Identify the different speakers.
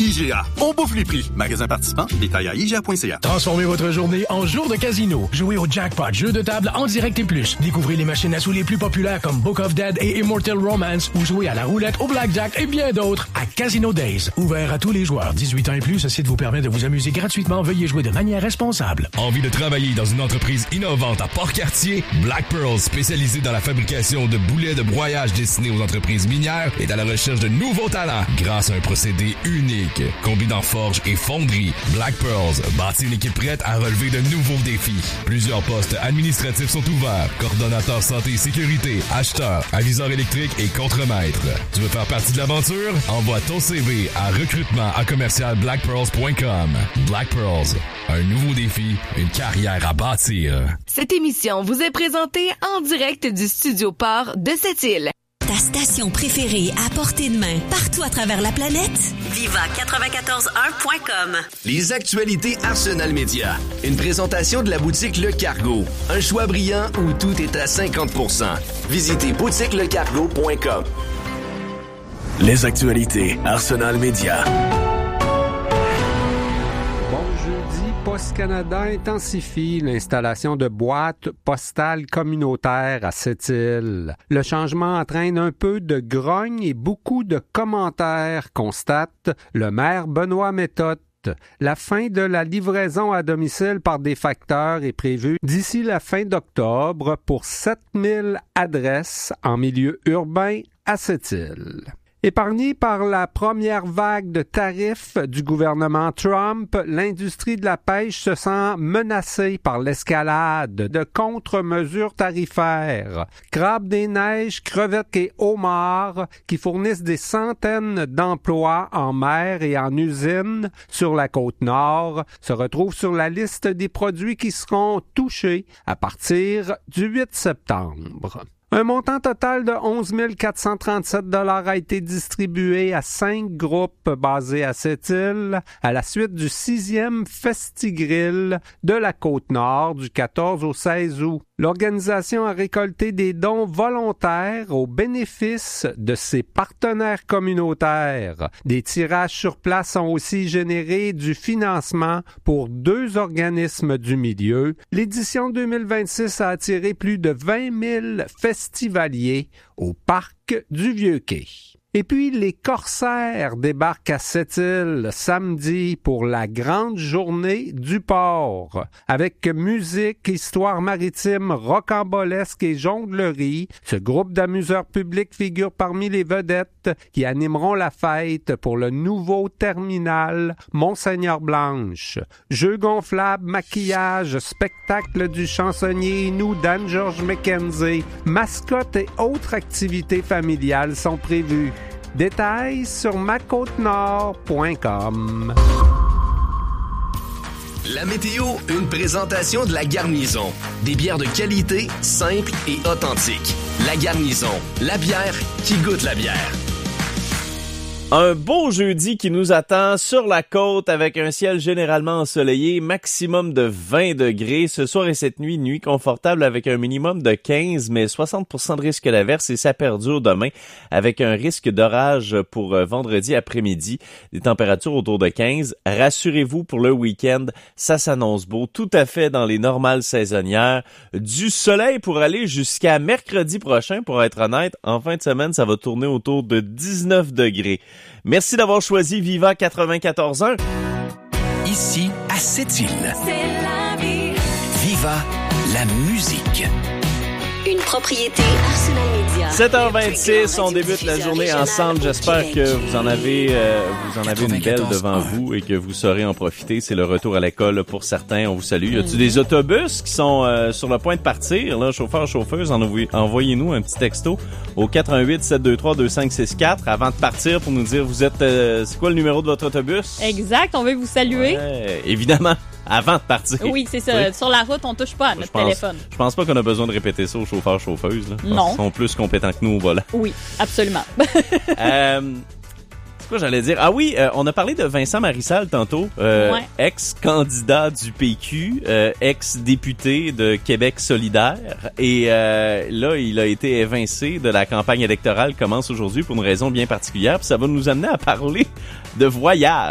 Speaker 1: IGA, on bouffe les prix. Magasin participant, détail à IGA.ca.
Speaker 2: Transformez votre journée en jour de casino. Jouez au jackpot, jeu de table en direct et plus. Découvrez les machines à sous les plus populaires comme Book of Dead et Immortal Romance ou jouez à la roulette, au blackjack et bien d'autres à Casino Days. Ouvert à tous les joueurs. 18 ans et plus, ce site vous permet de vous amuser gratuitement. Veuillez jouer de manière responsable.
Speaker 3: Envie de travailler dans une entreprise innovante à Port-Cartier? Black Pearl, spécialisé dans la fabrication de boulets de broyage destinés aux entreprises minières, est à la recherche de nouveaux talents grâce à un procédé unique. Combinant forge et fonderie, Black Pearls bâtit une équipe prête à relever de nouveaux défis. Plusieurs postes administratifs sont ouverts. Coordonnateur santé et sécurité, acheteur, aviseur électrique et contremaître. Tu veux faire partie de l'aventure? Envoie ton CV à recrutement@commercialblackpearls.com. Black Pearls, un nouveau défi, une carrière à bâtir.
Speaker 4: Cette émission vous est présentée en direct du Studio Port de Sept-Îles.
Speaker 5: Ta station préférée à portée de main, partout à travers la planète? Viva941.com.
Speaker 6: Les actualités Arsenal Média. Une présentation de la boutique Le Cargo. Un choix brillant où tout est à 50%. Visitez boutiquelecargo.com. Les actualités Arsenal Média.
Speaker 7: Post Canada intensifie l'installation de boîtes postales communautaires à Sept-Îles. Le changement entraîne un peu de grogne et beaucoup de commentaires, constate le maire Benoît Méthode. La fin de la livraison à domicile par des facteurs est prévue d'ici la fin d'octobre pour 7000 adresses en milieu urbain à Sept-Îles. Épargnée par la première vague de tarifs du gouvernement Trump, l'industrie de la pêche se sent menacée par l'escalade de contre-mesures tarifaires. Crabes des neiges, crevettes et homards qui fournissent des centaines d'emplois en mer et en usine sur la côte nord se retrouvent sur la liste des produits qui seront touchés à partir du 8 septembre. Un montant total de 11 437 $ a été distribué à 5 groupes basés à Sept-Îles à la suite du 6e Festigrill de la Côte-Nord du 14 au 16 août. L'organisation a récolté des dons volontaires au bénéfice de ses partenaires communautaires. Des tirages sur place ont aussi généré du financement pour 2 organismes du milieu. L'édition 2026 a attiré plus de 20 000 festivaliers au parc du Vieux-Quai. Et puis, les Corsaires débarquent à Sept-Îles samedi pour la grande journée du port. Avec musique, histoire maritime, rocambolesque et jonglerie, ce groupe d'amuseurs publics figure parmi les vedettes qui animeront la fête pour le nouveau terminal Monseigneur-Blanche. Jeux gonflables, maquillage, spectacle du chansonnier Inou d'Anne-Georges Mackenzie, mascottes et autres activités familiales sont prévues. Détails sur macôtenord.com.
Speaker 6: La météo, une présentation de La Garnison. Des bières de qualité, simples et authentiques. La Garnison, la bière qui goûte la bière.
Speaker 8: Un beau jeudi qui nous attend sur la côte avec un ciel généralement ensoleillé, maximum de 20 degrés. Ce soir et cette nuit confortable avec un minimum de 15, mais 60% de risque d'averse et ça perdure demain avec un risque d'orage pour vendredi après-midi. Des températures autour de 15. Rassurez-vous pour le week-end, ça s'annonce beau, tout à fait dans les normales saisonnières. Du soleil pour aller jusqu'à mercredi prochain, pour être honnête. En fin de semaine, ça va tourner autour de 19 degrés. Merci d'avoir choisi Viva 94.1.
Speaker 6: Ici, à Sept-Îles.
Speaker 5: C'est la vie.
Speaker 6: Viva la musique.
Speaker 5: Une propriété Arsenal Média.
Speaker 8: 7h26, on débute la journée ensemble. J'espère que vous en avez une belle devant vous et que vous saurez en profiter. C'est le retour à l'école pour certains. On vous salue. Y a-t-il des autobus qui sont sur le point de partir? Là, chauffeurs, chauffeuses, envoyez-nous un petit texto au 418-723-2564 avant de partir pour nous dire vous êtes c'est quoi le numéro de votre autobus?
Speaker 9: Exact, on veut vous saluer.
Speaker 8: Ouais, évidemment. Avant de partir.
Speaker 9: Oui, c'est ça. Oui. Sur la route, on touche pas à notre téléphone.
Speaker 8: Je pense pas qu'on a besoin de répéter ça aux chauffeurs, chauffeuses. Là.
Speaker 9: Non.
Speaker 8: Ils sont plus compétents que nous au volant.
Speaker 9: Oui, absolument.
Speaker 8: C'est quoi j'allais dire? Ah oui, on a parlé de Vincent Marissal tantôt,
Speaker 9: ouais.
Speaker 8: Ex-candidat du PQ, ex-député de Québec solidaire. Et là, il a été évincé de la campagne électorale qui commence aujourd'hui pour une raison bien particulière. Puis ça va nous amener à parler de voyage.